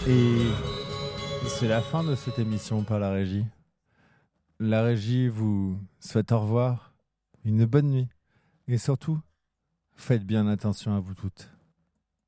Et c'est la fin de cette émission par la régie. La régie vous souhaite au revoir, une bonne nuit et surtout, faites bien attention à vous toutes.